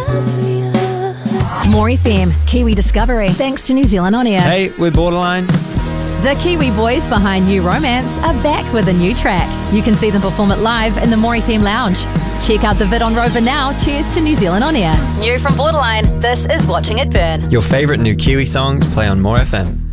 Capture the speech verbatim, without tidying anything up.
More F M, Kiwi Discovery, thanks to New Zealand On Air. Hey, we're Borderline. The Kiwi boys behind New Romance are back with a new track. You can see them perform it live in the More F M Lounge. Check out the vid on Rover now. Cheers to New Zealand On Air. New from Borderline, this is Watching It Burn. Your favourite new Kiwi songs play on More F M.